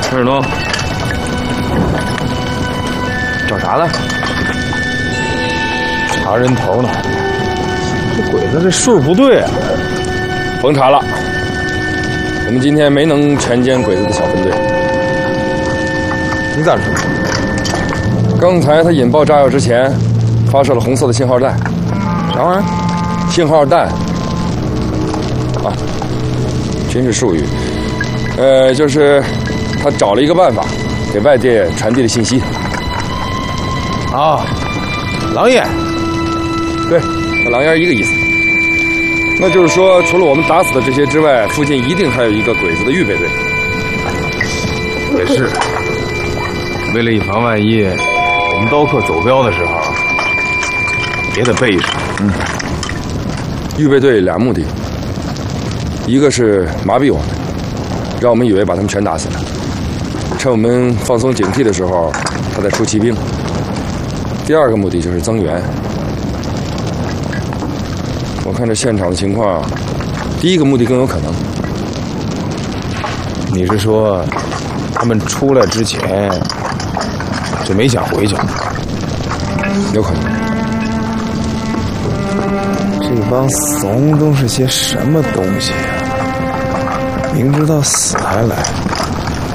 陈世东，找啥呢？ 查人头呢。这鬼子这数不对啊！ 甭查了，我们今天没能全歼鬼子的小分队。 你咋说？ 刚才他引爆炸药之前，发射了红色的信号弹。 啥玩意儿？ 信号弹啊，军事术语。就是他找了一个办法，给外界传递了信息。 啊，狼烟。 对，和狼烟一个意思。那就是说，除了我们打死的这些之外，附近一定还有一个鬼子的预备队。 也是，为了以防万一，我们刀客走镖的时候也得备上。 预备队俩目的，一个是麻痹我们，让我们以为把他们全打死了，趁我们放松警惕的时候，他再出骑兵。第二个目的就是增援。我看这现场的情况，第一个目的更有可能。 你是说，他们出来之前就没想回去？ 有可能。 这帮怂都是些什么东西啊？明知道死还来。